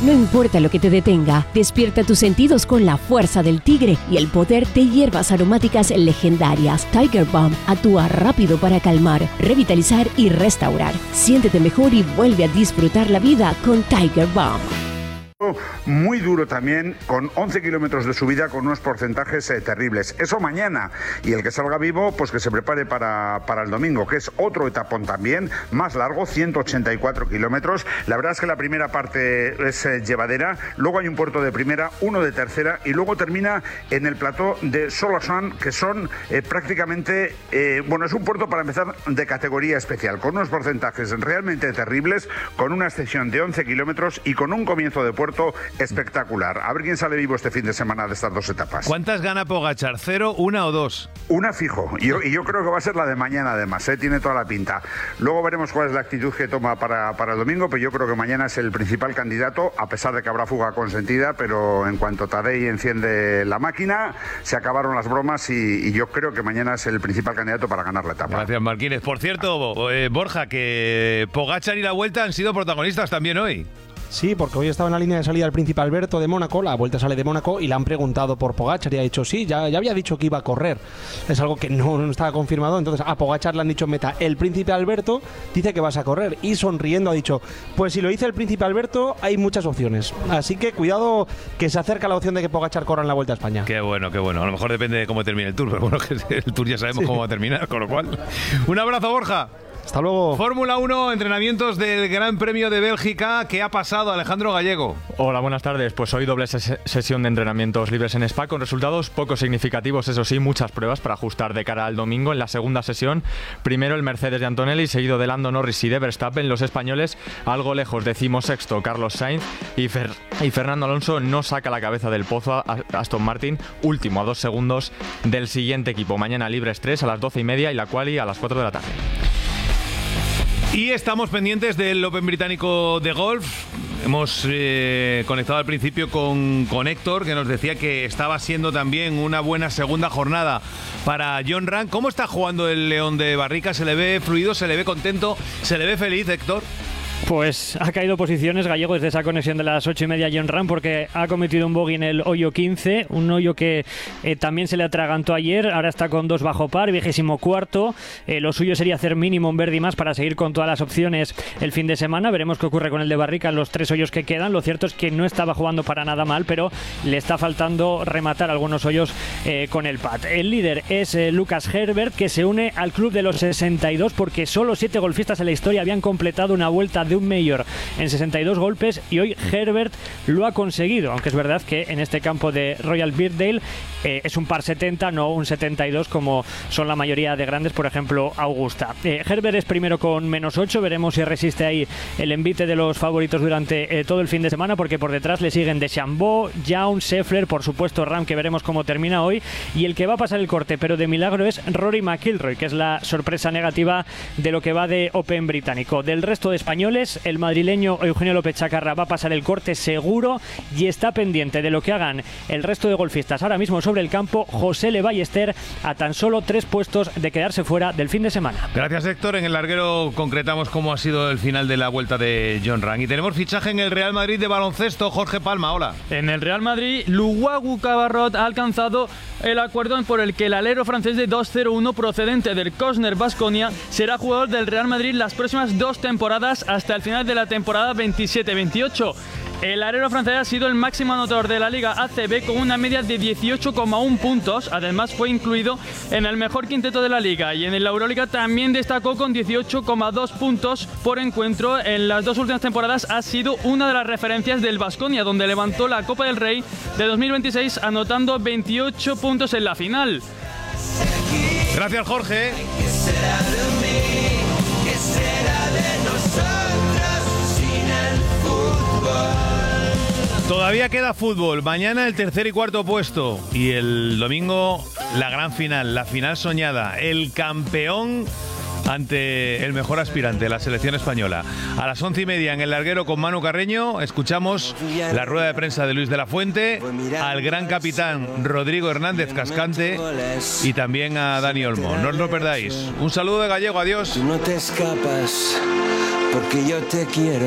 No importa lo que te detenga, despierta tus sentidos con la fuerza del tigre y el poder de hierbas aromáticas legendarias. Tiger Balm actúa rápido para calmar, revitalizar y restaurar. Siéntete mejor y vuelve a disfrutar la vida con Tiger Balm. Muy duro también, con 11 kilómetros de subida con unos porcentajes terribles. Eso mañana, y el que salga vivo, pues que se prepare para el domingo, que es otro etapón también, más largo, 184 kilómetros. La verdad es que la primera parte es llevadera, luego hay un puerto de primera, uno de tercera, y luego termina en el plató de Solosan, que son prácticamente, es un puerto para empezar de categoría especial, con unos porcentajes realmente terribles, con una extensión de 11 kilómetros y con un comienzo de puerto espectacular. A ver quién sale vivo este fin de semana de estas dos etapas. ¿Cuántas gana Pogačar? ¿0, 1 o 2? Una fijo. Y yo creo que va a ser la de mañana además, tiene toda la pinta. Luego veremos cuál es la actitud que toma para el domingo, pero yo creo que mañana es el principal candidato, a pesar de que habrá fuga consentida, pero en cuanto Tadej enciende la máquina, se acabaron las bromas y yo creo que mañana es el principal candidato para ganar la etapa. Gracias, Marquínez. Por cierto, Borja, que Pogačar y la Vuelta han sido protagonistas también hoy. Sí, porque hoy estaba en la línea de salida el Príncipe Alberto de Mónaco, la Vuelta sale de Mónaco, y le han preguntado por Pogačar y ha dicho sí, ya había dicho que iba a correr. Es algo que no estaba confirmado, entonces a Pogačar le han dicho en meta, el Príncipe Alberto dice que vas a correr, y sonriendo ha dicho, pues si lo dice el Príncipe Alberto hay muchas opciones, así que cuidado que se acerca la opción de que Pogačar corra en la Vuelta a España. Qué bueno, a lo mejor depende de cómo termine el Tour, pero bueno, que el Tour ya sabemos cómo va a terminar, con lo cual, un abrazo, Borja. Hasta luego. Fórmula 1, entrenamientos del Gran Premio de Bélgica. ¿Qué ha pasado, Alejandro Gallego? Hola, buenas tardes. Pues hoy doble sesión de entrenamientos libres en Spa, con resultados poco significativos, eso sí, muchas pruebas para ajustar de cara al domingo. En la segunda sesión, primero el Mercedes de Antonelli, seguido de Lando Norris y de Verstappen. Los españoles algo lejos, 16º Carlos Sainz y Fernando Alonso no saca la cabeza del pozo a Aston Martin, último a 2 segundos del siguiente equipo. Mañana libres 3 a las 12:30 y la quali a las 4 de la tarde. Y estamos pendientes del Open británico de golf. Hemos conectado al principio con Héctor, que nos decía que estaba siendo también una buena segunda jornada para Jon Rahm. ¿Cómo está jugando el León de Barrica? ¿Se le ve fluido? ¿Se le ve contento? ¿Se le ve feliz, Héctor? Pues ha caído posiciones, Gallego, desde esa conexión de las 8:30 Jon Rahm, porque ha cometido un bogey en el hoyo 15, un hoyo que también se le atragantó ayer. Ahora está con 2 bajo par, 24º. Lo suyo sería hacer mínimo un birdie más para seguir con todas las opciones el fin de semana. Veremos qué ocurre con el de Barrica en los 3 hoyos que quedan. Lo cierto es que no estaba jugando para nada mal, pero le está faltando rematar algunos hoyos con el pad. El líder es Lucas Herbert, que se une al club de los 62, porque solo 7 golfistas en la historia habían completado una vuelta de un Mayor en 62 golpes, y hoy Herbert lo ha conseguido, aunque es verdad que en este campo de Royal Birkdale es un par 70, no un 72 como son la mayoría de grandes, por ejemplo Augusta. Herbert es primero con -8, veremos si resiste ahí el envite de los favoritos durante todo el fin de semana, porque por detrás le siguen DeChambeau, Young, Scheffler, por supuesto Rahm, que veremos cómo termina hoy, y el que va a pasar el corte, pero de milagro, es Rory McIlroy, que es la sorpresa negativa de lo que va de Open británico. Del resto de españoles, el madrileño Eugenio López Chacarra va a pasar el corte seguro y está pendiente de lo que hagan el resto de golfistas ahora mismo sobre el campo. José Le Ballester a tan solo 3 puestos de quedarse fuera del fin de semana. Gracias, Héctor. En el larguero concretamos cómo ha sido el final de la vuelta de Jon Rahm. Y tenemos fichaje en el Real Madrid de baloncesto. Jorge Palma, hola. En el Real Madrid, Luwagu Cabarrot ha alcanzado el acuerdo por el que el alero francés de 2-0-1 procedente del Cosner Baskonia será jugador del Real Madrid las próximas 2 temporadas hasta el final de la temporada 27-28. El alero francés ha sido el máximo anotador de la Liga ACB con una media de 18,1 puntos. Además fue incluido en el mejor quinteto de la Liga, y en la Euroliga también destacó con 18,2 puntos por encuentro. En las 2 últimas temporadas ha sido una de las referencias del Baskonia, donde levantó la Copa del Rey de 2026 anotando 28 puntos en la final. Gracias, Jorge. Todavía queda fútbol. Mañana el tercer y cuarto puesto. Y el domingo la gran final, la final soñada. El campeón ante el mejor aspirante, la selección española. A las 11:30 en el larguero con Manu Carreño escuchamos la rueda de prensa de Luis de la Fuente, al gran capitán Rodrigo Hernández Cascante y también a Dani Olmo. No os lo perdáis. Un saludo de Gallego, adiós. No te escapas porque yo te quiero.